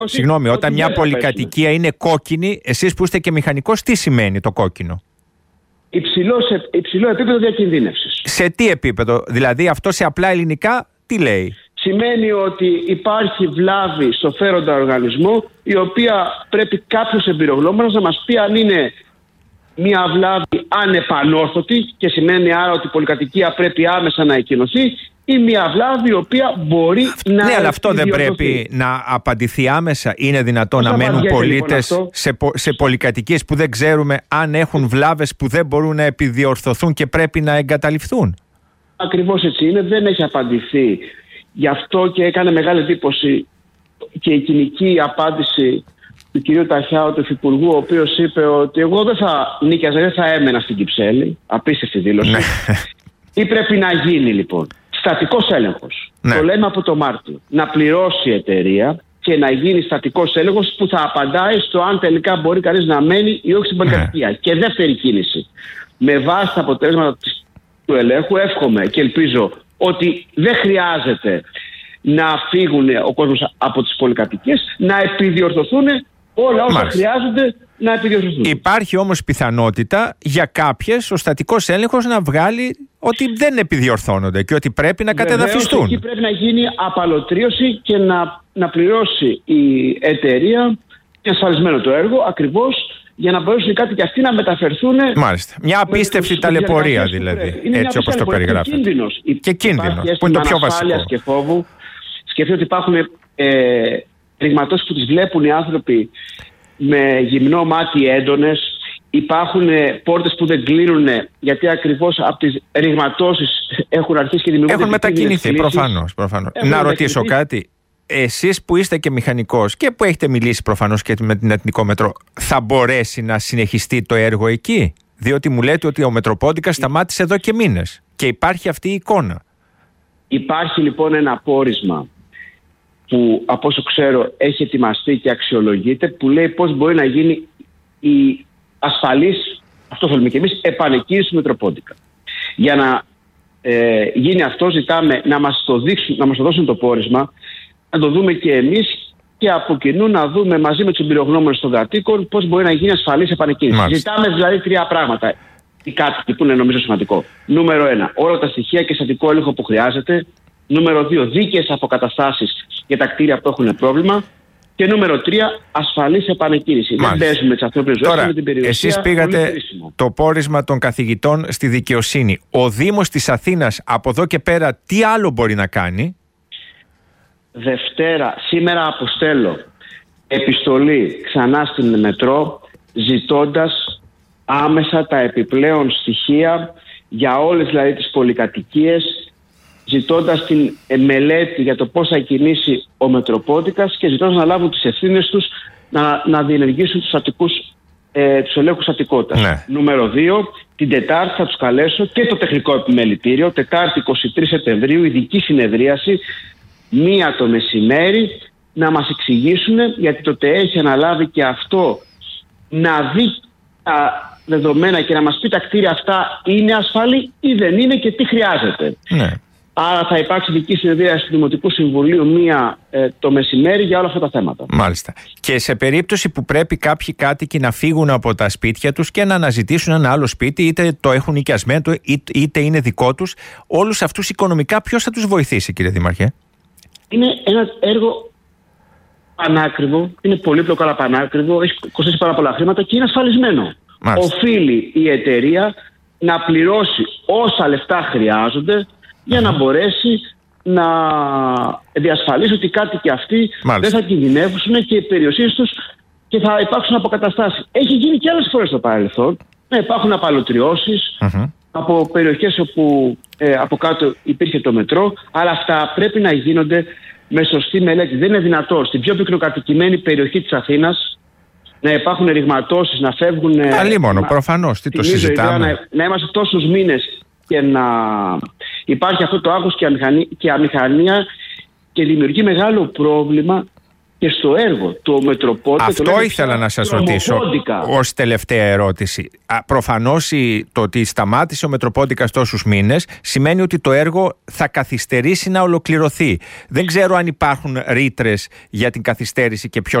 Συγγνώμη, όταν μια πολυκατοικία είναι κόκκινη, εσείς που είστε και μηχανικός, τι σημαίνει το κόκκινο? Υψηλό επίπεδο διακινδύνευσης. Σε τι επίπεδο? Δηλαδή αυτό σε απλά ελληνικά τι λέει? Σημαίνει ότι υπάρχει βλάβη στο φέροντα οργανισμό, η οποία πρέπει κάποιος εμπειρογνώμονας να μας πει αν είναι μια βλάβη ανεπανόρθωτη, και σημαίνει άρα ότι η πολυκατοικία πρέπει άμεσα να εκκοινωθεί, ή μια βλάβη η οποία μπορεί να... Ναι, αλλά αυτό δεν πρέπει να απαντηθεί άμεσα? Είναι δυνατόν να μένουν πολίτες σε πολυκατοικίες που δεν ξέρουμε αν έχουν βλάβες που δεν μπορούν να επιδιορθωθούν και πρέπει να εγκαταλειφθούν? Ακριβώς έτσι είναι, δεν έχει απαντηθεί. Γι' αυτό και έκανε μεγάλη εντύπωση και η κοινική απάντηση του κυρίου Ταχιάου, του Υφυπουργού, ο οποίος είπε ότι εγώ δεν θα νίκιαζα, δεν θα έμενα στην Κυψέλη. Απίστευτη δήλωση. Τι πρέπει να γίνει λοιπόν? Στατικός έλεγχος. Ναι. Το λέμε από το Μάρτιο. Να πληρώσει η εταιρεία και να γίνει στατικός έλεγχος που θα απαντάει στο αν τελικά μπορεί κανείς να μένει ή όχι στην πολυκατοικία. Ναι. Και δεύτερη κίνηση. Με βάση τα αποτέλεσματα του ελέγχου, εύχομαι και ελπίζω ότι δεν χρειάζεται να φύγουν ο κόσμος από τις πολυκατοικίες, να επιδιορθωθούν όλα όσα χρειάζονται να επιδιορθωθούν. Υπάρχει όμως πιθανότητα για κάποιες ο στατικός έλεγχος να βγάλει ότι δεν επιδιορθώνονται και ότι πρέπει να κατεδαφιστούν. Εκεί πρέπει να γίνει απαλωτρίωση και να πληρώσει η εταιρεία, είναι ασφαλισμένο το έργο, ακριβώς για να μπορέσουν κάτι και αυτοί να μεταφερθούν. Μάλιστα. Μια απίστευτη ταλαιπωρία δηλαδή, έτσι όπως το περιγράφετε. Και κίνδυνος, που είναι το πιο βασικό. Και φόβου. Σκεφτείτε ότι υπάρχουν ρηγματώσεις που τις βλέπουν οι άνθρωποι με γυμνό μάτι έντονες. Υπάρχουν πόρτες που δεν κλείνουν γιατί ακριβώς από τις ρηγματώσεις έχουν αρχίσει και δημιουργούνται. Έχουν μετακινηθεί, προφανώς. Να ρωτήσω κάτι. Εσείς που είστε και μηχανικός και που έχετε μιλήσει προφανώς και με την Εθνικό Μετρό, θα μπορέσει να συνεχιστεί το έργο εκεί? Διότι μου λέτε ότι ο Μετροπόντικας σταμάτησε εδώ και μήνες και υπάρχει αυτή η εικόνα. Υπάρχει λοιπόν ένα πόρισμα που από όσο ξέρω έχει ετοιμαστεί και αξιολογείται, που λέει πώς μπορεί να γίνει η ασφαλής, αυτό θέλουμε και εμείς, επανεκκίνηση του Μετροπόντικα. Για να γίνει αυτό ζητάμε να μας το δώσουν το πόρισμα, να το δούμε και εμείς και από κοινού να δούμε μαζί με τους εμπειρογνώμονες των κατοίκων πώς μπορεί να γίνει ασφαλής επανεκκίνηση. Ζητάμε δηλαδή τρία πράγματα. Κάτι που είναι νομίζω σημαντικό. Νούμερο 1, όλα τα στοιχεία και στατικό έλεγχο που χρειάζεται. Νούμερο 2, δίκαιες αποκαταστάσεις για τα κτίρια που έχουν πρόβλημα. Και νούμερο 3, ασφαλής επανεκκίνηση. Δεν παίζουμε τις ανθρώπινες ζωές με την περιουσία. Εσείς πήγατε το πόρισμα των καθηγητών στη δικαιοσύνη. Ο Δήμος της Αθήνας από εδώ και πέρα τι άλλο μπορεί να κάνει? Δευτέρα, σήμερα αποστέλω επιστολή ξανά στην Μετρό, ζητώντας άμεσα τα επιπλέον στοιχεία για όλες δηλαδή τις πολυκατοικίες, ζητώντας την μελέτη για το πώς θα κινήσει ο Μετροπόντικας και ζητώντας να λάβουν τις ευθύνες τους να διενεργήσουν τους ελέγχους στατικότητας. Ναι. Νούμερο 2, την Τετάρτη θα τους καλέσω και το τεχνικό επιμελητήριο, Τετάρτη 23 Σεπτεμβρίου, ειδική συνεδρίαση, 1 το μεσημέρι, να μας εξηγήσουν, γιατί το ΤΕ έχει αναλάβει και αυτό να δει τα δεδομένα και να μας πει τα κτίρια αυτά είναι ασφαλή ή δεν είναι και τι χρειάζεται. Ναι. Άρα θα υπάρξει ειδική συνεδρίαση του Δημοτικού Συμβουλίου 1 το μεσημέρι για όλα αυτά τα θέματα. Μάλιστα. Και σε περίπτωση που πρέπει κάποιοι κάτοικοι να φύγουν από τα σπίτια τους και να αναζητήσουν ένα άλλο σπίτι, είτε το έχουν νοικιασμένο είτε είναι δικό τους, όλους αυτούς οικονομικά ποιος θα τους βοηθήσει, κύριε Δήμαρχε? Είναι ένα έργο πανάκριβο, είναι πολύπλοκο αλλά πανάκριβο, έχει κοστίσει πάρα πολλά χρήματα και είναι ασφαλισμένο. Μάλιστα. Οφείλει η εταιρεία να πληρώσει όσα λεφτά χρειάζονται για να μπορέσει να διασφαλίσει ότι οι κάτοικοι αυτοί δεν θα κινδυνεύσουν και οι περιουσίες τους και θα υπάρξουν αποκαταστάσεις. Έχει γίνει και άλλες φορές στο παρελθόν να υπάρχουν απαλωτριώσεις από περιοχές όπου από κάτω υπήρχε το μετρό, αλλά αυτά πρέπει να γίνονται με σωστή μελέτη. Δεν είναι δυνατό στην πιο πυκνοκατοικημένη περιοχή της Αθήνας να υπάρχουν ρηγματώσεις, να φεύγουν. Αλίμονο, προφανώς, τι το συζητάμε. Να είμαστε τόσους μήνες και να υπάρχει αυτό το άγχος και αμηχανία και δημιουργεί μεγάλο πρόβλημα και στο έργο του Μετροπόντικα. Αυτό ήθελα να σας ρωτήσω ως τελευταία ερώτηση. Προφανώς το ότι σταμάτησε ο Μετροπόντικας τόσους μήνες σημαίνει ότι το έργο θα καθυστερήσει να ολοκληρωθεί. Δεν ξέρω αν υπάρχουν ρήτρες για την καθυστέρηση και ποιος